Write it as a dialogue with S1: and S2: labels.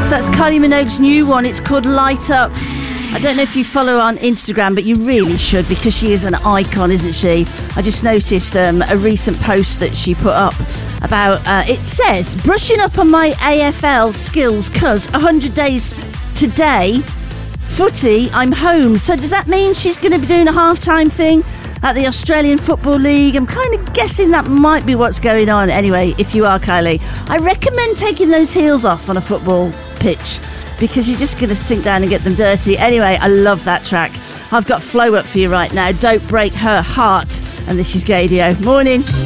S1: So that's Kylie Minogue's new one. It's called Light Up. I don't know if you follow her on Instagram, but you really should, because she is an icon, isn't she? I just noticed a recent post that she put up about, it says, brushing up on my AFL skills, cuz 100 days today, footy, I'm home. So does that mean she's going to be doing a halftime thing at the Australian Football League? I'm kind of guessing that might be what's going on. Anyway, if you are Kylie, I recommend taking those heels off on a football pitch, because you're just going to sink down and get them dirty. Anyway, I love that track. I've got Flow Up for you right now. Don't Break Her Heart. And this is Gaydio. Morning.